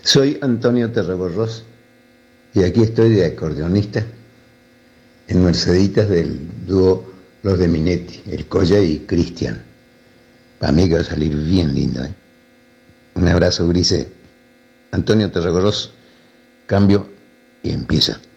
Soy Antonio Terreborros y aquí estoy de acordeonista en Merceditas del dúo Los de Minetti, el Colla y Cristian. Para mí que va a salir bien lindo, ¿eh? Un abrazo, Grise. Antonio Terreborros, cambio y empieza.